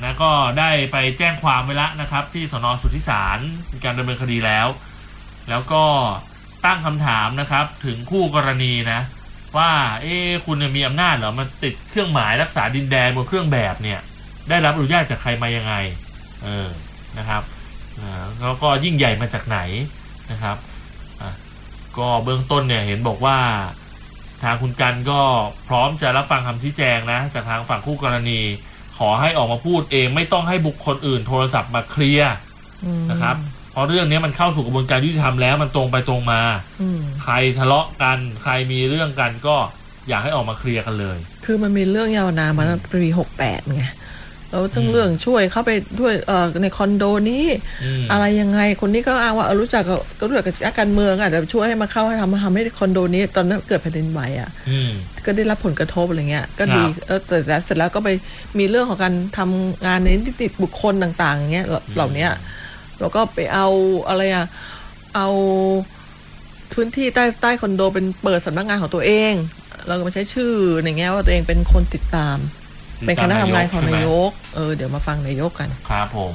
นะก็ได้ไปแจ้งความไว้แล้วนะครับที่สน.สุทธิสารมีการดำเนินคดีแล้วก็ตั้งคำถามนะครับถึงคู่กรณีนะว่าคุณมีอำนาจเหรอมาติดเครื่องหมายรักษาดินแดนบนเครื่องแบบเนี่ยได้รับอนุญาตจากใครมายังไงนะครับแล้วก็ยิ่งใหญ่มาจากไหนนะครับก็เบื้องต้นเนี่ยเห็นบอกว่าทางคุณกันก็พร้อมจะรับฟังคำชี้แจงนะจากทางฝั่งคู่กรณีขอให้ออกมาพูดเองไม่ต้องให้บุคคลอื่นโทรศัพท์มาเคลียร์นะครับเพราะเรื่องนี้มันเข้าสู่กระบวนการยุติธรรมแล้วมันตรงไปตรงมาใครทะเลาะกันใครมีเรื่องกันก็อยากให้ออกมาเคลียร์กันเลยคือมันมีเรื่องยาวนานมาตั้งปี68ไงแล้วทั้งเรื่องช่วยเข้าไปด้วยในคอนโดนี้อะไรยังไงคนนี้ก็อ้างว่ารู้จักกับนักการเมืองอาจจะช่วยให้มาเข้าให้ทำให้คอนโดนี้ตอนนั้นเกิดแผ่นดินไหวก็ได้รับผลกระทบอะไรเงี้ยก็ดีเสร็จแล้วก็ไปมีเรื่องของการทำงานในนิติบุคคลต่างๆอย่างเงี้ยเหล่านี้แล้วก็ไปเอาอะไรเอาพื้นที่ใต้คอนโดเป็นเปิดสำนักงานของตัวเองเราก็มาใช้ชื่ออย่างเงี้ยว่าตัวเองเป็นคนติดตามเป็นคณะทำงานของนายกเดี๋ยวมาฟังนายกกันครับผม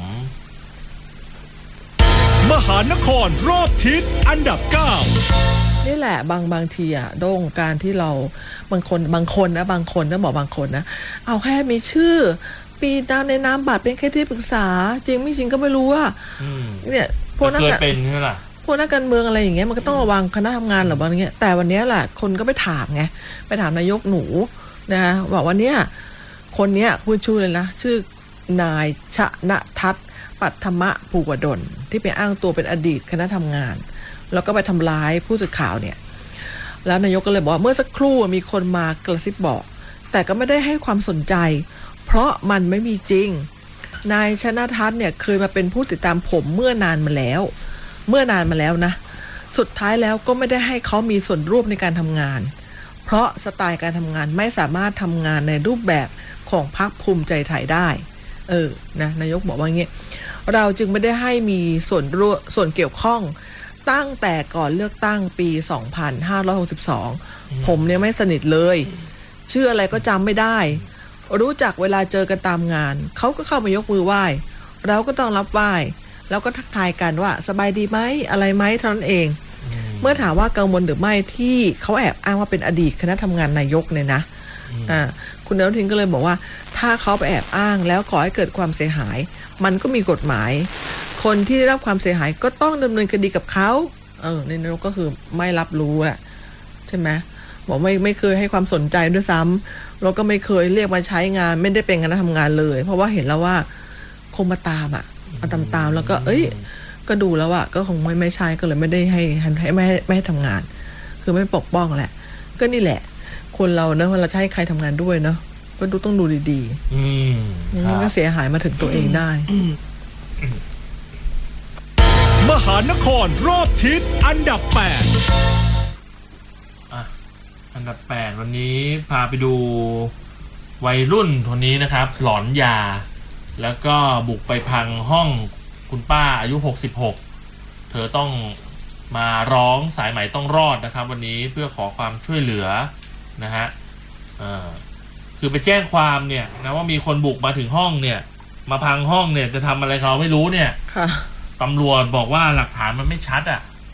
มหานครรอบทิศอันดับ9 นี่แหละบางทีโด่งการที่เราบางคนต้องบอกบางคนนะเอาแค่มีชื่อปีในนามบัตรเป็นแค่ที่ปรึกษาจริงไม่จริงก็ไม่รู้ว่าเนี่ยพวกนักการเป็นใช่ไหมพวกนักการเมืองอะไรอย่างเงี้ยมันก็ต้องระวังคณะทำงานหรือบางอย่างเงี้ยแต่วันนี้แหละคนก็ไปถามไงไปถามนายกหนูนะบอกว่าเนี่ยคนเนี้ยพูดชื่อเลยนะชื่อนายชนะทัศน์ปัทมะภูวดลที่ไปอ้างตัวเป็นอดีตคณะทำงานแล้วก็ไปทำร้ายผู้สื่อข่าวเนี่ยแล้วนายกก็เลยบอกว่าเมื่อสักครู่มีคนมากระซิบบอกแต่ก็ไม่ได้ให้ความสนใจเพราะมันไม่มีจริงนายชนะทัศน์เนี่ยเคยมาเป็นผู้ติดตามผมเมื่อนานมาแล้วนะสุดท้ายแล้วก็ไม่ได้ให้เขามีส่วนร่วมในการทำงานเพราะสไตล์การทำงานไม่สามารถทำงานในรูปแบบของพรรคภูมิใจไทยได้นะนายกบอกว่าอย่างงี้เราจึงไม่ได้ให้มีส่วนเกี่ยวข้องตั้งแต่ก่อนเลือกตั้งปี 2562 ผมเนี่ยไม่สนิทเลยชื่ออะไรก็จำไม่ได้รู้จักเวลาเจอกันตามงานเขาก็เข้ามายกมือไหว้เราก็ต้องรับไหว้แล้วก็ทักทายกันว่าสบายดีไหมอะไรไหมเท่านั้นเองเมื่อถามว่ากังวลหรือไม่ที่เขาแอบอ้างว่าเป็นอดีตคณะทำงานนายกเนี่ยนะคุณอนุทินก็เลยบอกว่าถ้าเขาไปแอบอ้างแล้วก่อให้เกิดความเสียหายมันก็มีกฎหมายคนที่ได้รับความเสียหายก็ต้องดำเนินคดีกับเขาในนายกก็คือไม่รับรู้แหละใช่ไหมบอกไม่เคยให้ความสนใจด้วยซ้ำแล้วก็ไม่เคยเรียกมาใช้งานไม่ได้เป็นคณะทำงานเลยเพราะว่าเห็นแล้วว่าคงมาตามตามแล้วก็ก็ดูแล้วก็คงไม่ใช่ก็เลยไม่ได้ให้ทำงานคือไม่ปกป้องแหละก็นี่แหละคนเราเนอะเวลาใช้ใครทำงานด้วยเนอะก็ต้องดูดีๆมันก็เสียหายมาถึงตัวเองได้มหานครรอบทิศอันดับ8 อันดับ8วันนี้พาไปดูวัยรุ่นคนนี้นะครับหลอนยาแล้วก็บุกไปพังห้องคุณป้าอายุ66เธอต้องมาร้องสายไหมต้องรอดนะครับวันนี้เพื่อขอความช่วยเหลือนะฮะคือไปแจ้งความเนี่ยนะว่ามีคนบุกมาถึงห้องเนี่ยมาพังห้องเนี่ยจะทำอะไรเขาไม่รู้เนี่ยตำรวจบอกว่าหลักฐานมันไม่ชัด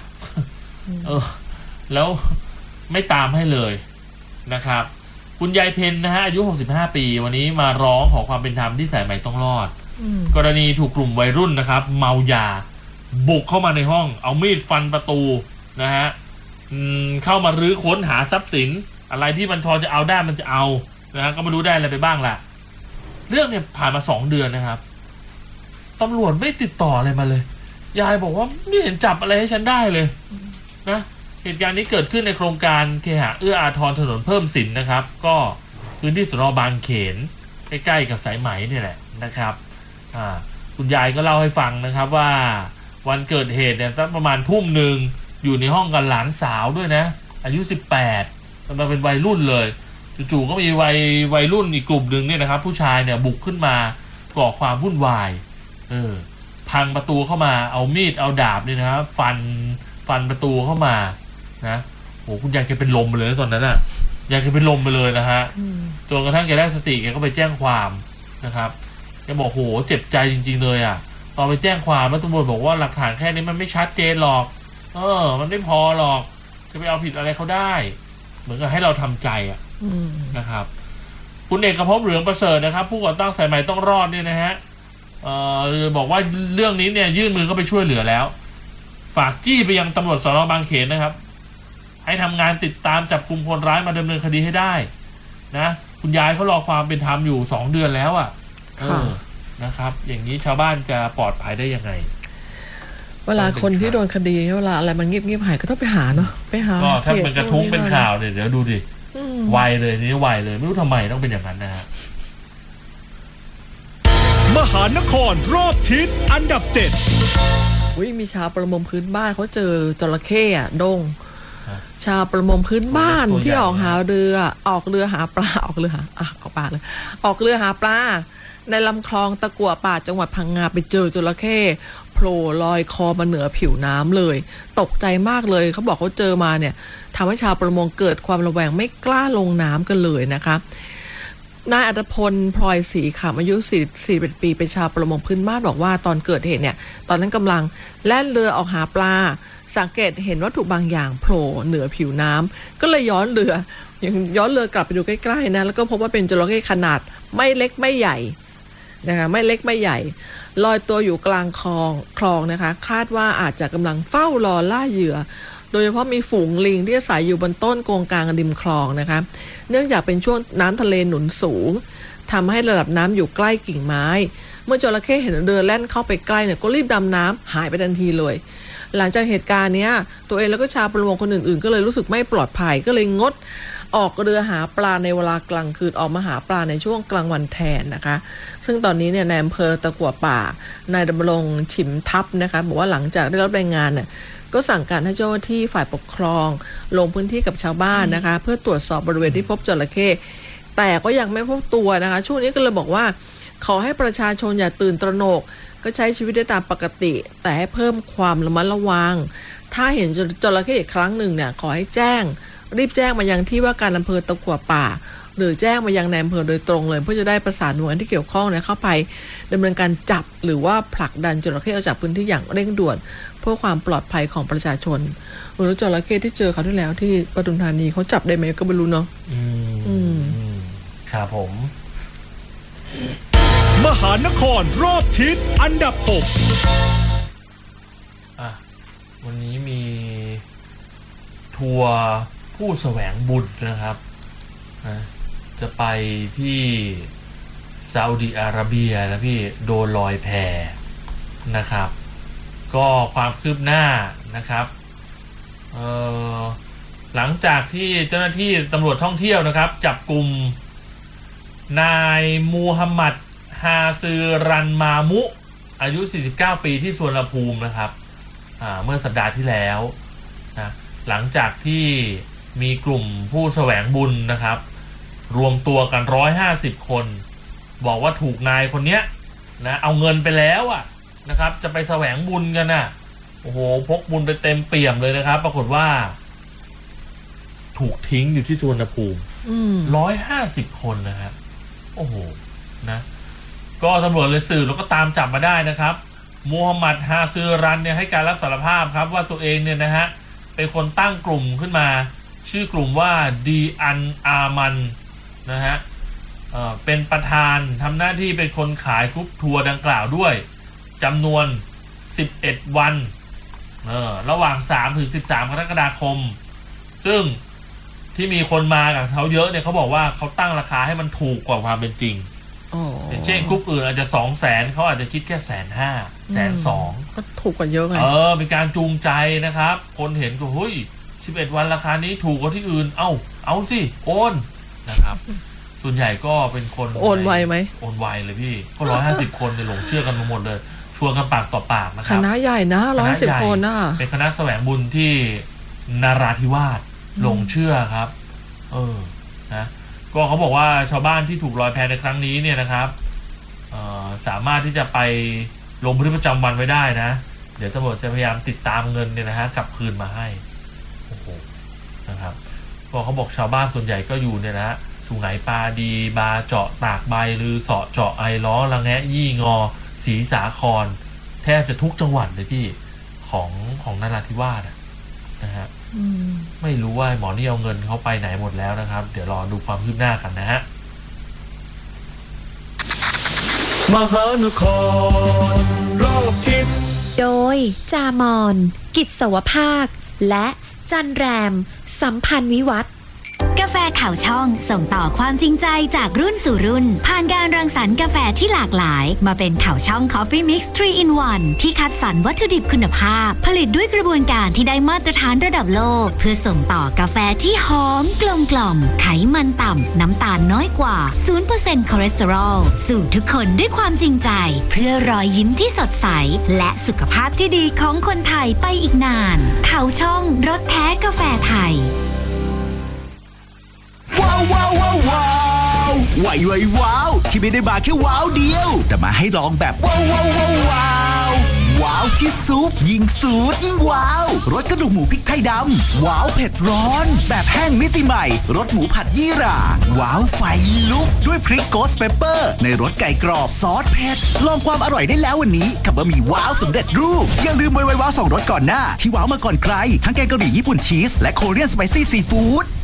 แล้วไม่ตามให้เลยนะครับคุณยายเพนนะฮะอายุ65ปีวันนี้มาร้องขอความเป็นธรรมที่สายไหมต้องรอดกรณีถูกกลุ่มวัยรุ่นนะครับเมายาบุกเข้ามาในห้องเอามีดฟันประตูนะฮะเข้ามารื้อค้นหาทรัพย์สินอะไรที่มันพอจะเอาได้มันจะเอานะฮะก็ไม่รู้ได้อะไรไปบ้างล่ะเรื่องเนี่ยผ่านมา2 เดือนนะครับตำรวจไม่ติดต่ออะไรมาเลยยายบอกว่าไม่เห็นจับอะไรให้ฉันได้เลยนะเหตุการณ์นี้เกิดขึ้นในโครงการเคหะเอื้ออาทรถนนเพิ่มสินนะครับก็พื้นที่สน.บางเขนใกล้ๆกับสายไหมนี่แหละนะครับคุณยายก็เล่าให้ฟังนะครับว่าวันเกิดเหตุเนี่ยตั้งประมาณทุ่มหนึ่งอยู่ในห้องกับหลานสาวด้วยนะอายุ18กำลังเป็นวัยรุ่นเลยจู่ๆก็มีวัยรุ่นอีกกลุ่มหนึ่งเนี่ยนะครับผู้ชายเนี่ยบุกขึ้นมาก่อความวุ่นวายพังประตูเข้ามาเอามีดเอาดาบเนี่ยนะครับฟันประตูเข้ามานะโหคุณยายแกเป็นลมไปเลยตอนนั้นยายแกเป็นลมไปเลยนะฮะจนกระทั่งแกได้สติแกก็ไปแจ้งความนะครับแกบอกโหเจ็บใจจริงๆเลยอ่ะตอนไปแจ้งความแล้วตำรวจบอกว่าหลักฐานแค่นี้มันไม่ชัดเจนหรอกมันไม่พอหรอกจะไปเอาผิดอะไรเขาได้เหมือนกับให้เราทำใจอ่ะนะครับคุณเอกภพเหลืองประเสริฐนะครับผู้ก่อตั้งสายใหม่ต้องรอดเนี่ยนะฮะบอกว่าเรื่องนี้เนี่ยยื่นมือเข้าไปช่วยเหลือแล้วฝากจี้ไปยังตำรวจสน.บางเขนนะครับให้ทำงานติดตามจับกุมคนร้ายมาดำเนินคดีให้ได้นะคุณยายเขารอความเป็นธรรมอยู่2 เดือนแล้วอ่ะนะครับอย่างนี้ชาวบ้านจะปลอดภัยได้ยังไงเวลาคนที่โดนคดีเวลาอะไรมันเงียบๆหายก็ต้องไปหาเนาะไปหาก็ถ้ามันกระทุ้งเป็นข่าวเนี่ยเดี๋ยวดูดิไวเลยนี่ไวเลยไม่รู้ทำไมต้องเป็นอย่างนั้นนะฮะมหานครรอบทิศอันดับ7 มีชาวประมงพื้นบ้านเขาเจอจระเข้ดงชาวประมงพื้นบ้านที่ออกเรือหาปลาออกเรือหาปลาในลำคลองตะกั่วป่าจังหวัดพังงาไปเจอจระเข้โผล่ลอยคอมาเหนือผิวน้ำเลยตกใจมากเลยเขาบอกเขาเจอมาเนี่ยทำให้ชาวประมงเกิดความระแวงไม่กล้าลงน้ำกันเลยนะคะนายอัตพลพลอยศรีขำอายุ41 ปีเป็นชาวประมงพื้นบ้านบอกว่าตอนเกิดเหตุเนี่ยตอนนั้นกำลังแล่นเรือออกหาปลาสังเกตเห็นวัตถุบางอย่างโผล่เหนือผิวน้ำก็เลยย้อนเรือกลับไปดูใกล้ๆนะแล้วก็พบว่าเป็นจระเข้ขนาดไม่เล็กไม่ใหญ่นะคะไม่เล็กไม่ใหญ่ลอยตัวอยู่กลางคลองนะคะคาดว่าอาจจะกำลังเฝ้ารอล่าเหยื่อโดยเฉพาะมีฝูงลิงที่อาศัยอยู่บนต้นโกงกลางริมคลองนะคะเนื่องจากเป็นช่วงน้ำทะเลหนุนสูงทำให้ระดับน้ำอยู่ใกล้กิ่งไม้เมื่อจระเข้เห็นเรือแล่นเข้าไปใกล้เนี่ยก็รีบดำน้ำหายไปทันทีเลยหลังจากเหตุการณ์นี้ตัวเองแล้วก็ชาวประมงคนอื่นๆก็เลยรู้สึกไม่ปลอดภัยก็เลยงดออกเรือหาปลาในเวลากลางคืนออกมาหาปลาในช่วงกลางวันแทนนะคะซึ่งตอนนี้เนี่ยในอำเภอตะกั่วป่านายดำรงฉิมทัพนะคะบอกว่าหลังจากได้รับรายงานเนี่ยก็สั่งการให้เจ้าหน้าที่ฝ่ายปกครองลงพื้นที่กับชาวบ้านนะคะเพื่อตรวจสอบบริเวณที่พบจระเข้แต่ก็ยังไม่พบตัวนะคะช่วงนี้ก็เลยบอกว่าขอให้ประชาชนอย่าตื่นตระหนกก็ใช้ชีวิตได้ตามปกติแต่ให้เพิ่มความระมัดระวังถ้าเห็นจระเข้อีกครั้งหนึ่งเนี่ยขอให้รีบแจ้งมายังที่ว่าการอำเภอตะกั่วป่าหรือแจ้งมายังนายอำเภอโดยตรงเลยเพื่อจะได้ประสานหน่วยงานที่เกี่ยวข้องเนี่ยเข้าไปดำเนินการจับหรือว่าผลักดันจระเข้ออกจากพื้นที่อย่างเร่งด่วนเพื่อความปลอดภัยของประชาชนแล้วจระเข้ที่เจอเขาที่แล้วที่ปทุมธานีเขาจับได้ไหมก็ไม่รู้เนาะครับผมมหานครรอบทิศอันดับ6 วันนี้มีทัวร์ผู้แสวงบุญนะครับจะไปที่ซาอุดิอาระเบียนะพี่โดนลอยแพนะครับก็ความคืบหน้านะครับหลังจากที่เจ้าหน้าที่ตำรวจท่องเที่ยวนะครับจับกลุ่มนายมูฮัมหมัดฮาซือรันมามุอายุ49 ปีที่สุวรรณภูมินะครับเมื่อสัปดาห์ที่แล้วนะหลังจากที่มีกลุ่มผู้แสวงบุญนะครับรวมตัวกัน150 คนบอกว่าถูกนายคนเนี้ยนะเอาเงินไปแล้วนะครับจะไปแสวงบุญกันโอ้โหพกบุญไปเต็มเปี่ยมเลยนะครับปรากฏว่าถูกทิ้งอยู่ที่สุวรรณภูมิ150 คนนะครับโอ้โหนะก็ตำรวจเลยสืบแล้วก็ตามจับมาได้นะครับมูฮัมหมัดฮาซือรันเนี่ยให้การรับสารภาพครับว่าตัวเองเนี่ยนะฮะเป็นคนตั้งกลุ่มขึ้นมาชื่อกลุ่มว่าดีอันอามันนะฮะเป็นประธานทำหน้าที่เป็นคนขายกรุ๊ปทัวร์ดังกล่าวด้วยจำนวน11 วันระหว่าง3 ถึง 13 กรกฎาคมซึ่งที่มีคนมากับเขาเยอะเนี่ยเขาบอกว่าเขาตั้งราคาให้มันถูกกว่าความเป็นจริงอย่างเช่นกรุ๊ปอื่นอาจจะ 200,000 เขาอาจจะคิดแค่ 150,000 120,000 ก็ถูกกว่าเยอะไงเป็นการจูงใจนะครับคนเห็นก็เฮ้ย11 วันราคานี้ถูกกว่าที่อื่นเอาสิโอนนะครับส่วนใหญ่ก็เป็นคนโอนไวไหมโอนไวเลยพี่ก็150 คนเนี่ยหลงเชื่อกันหมดเลยชวนกันปากต่อปากนะครับคณะใหญ่นะ150 คนเป็นคณะแสวงบุญที่นราธิวาสหลงเชื่อครับนะก็เขาบอกว่าชาวบ้านที่ถูกลอยแพในครั้งนี้เนี่ยนะครับสามารถที่จะไปลงบันทึกประจำวันไว้ได้นะเดี๋ยวตำรวจจะพยายามติดตามเงินเนี่ยนะฮะกลับคืนมาให้โอ้โหนะครับก็เขาบอกชาวบ้านส่วนใหญ่ก็อยู่เนี่ยนะฮะสสุไหงปาดีบาเจาะตากใบลือเสาะเจาะไอล้อละแงะยี่งอศรีสาครแทบจะทุกจังหวัดเลยพี่ของนราธิวาสนะฮะไม่รู้ว่าหมอนี่เอาเงินเขาไปไหนหมดแล้วนะครับเดี๋ยวรอดูความคืบหน้ากันนะฮะมหานครรอบทิศโดยจามอนกิจสวภาคและจันแรมสัมพันธ์วิวัฒน์กาแฟข่าวช่องส่งต่อความจริงใจจากรุ่นสู่รุ่นผ่านการรังสรรค์กาแฟที่หลากหลายมาเป็นข่าวช่อง Coffee Mix 3 in 1 ที่คัดสรรวัตถุดิบคุณภาพผลิตด้วยกระบวนการที่ได้มาตรฐานระดับโลกเพื่อส่งต่อกาแฟที่หอมกลมกล่อมไขมันต่ำน้ำตาลน้อยกว่า 0% คอเลสเตอรอลสู่ทุกคนด้วยความจริงใจเพื่อรอยยิ้มที่สดใสและสุขภาพที่ดีของคนไทยไปอีกนานข่าวช่องรสแท้กาแฟไทยว้าวว้าวว้าวว้าวว้าวที่ไม่ได้มาแค่ว้าวเดียวแต่มาให้ลองแบบว้าวว้าวว้าวว้าวว้าวที่ซุปยิ่งสูตรยิ่งว้าวรสกระดูกหมูพริกไทยดำว้าวเผ็ดร้อนแบบแห้งมิติใหม่รสหมูผัดยี่หร่าว้าวไฟลุกด้วยพริกโกสเปเปอร์ในรสไก่กรอบซอสเผ็ดลองความอร่อยได้แล้ววันนี้กับบะหมี่ว้าวสำเร็จรูปอย่าลืมว้าว2รสก่อนหน้าที่ว้าวมาก่อนใครทั้งแกงกะหรี่ญี่ปุ่นชีสและโคเรียนสไปซี่ซีฟู้ด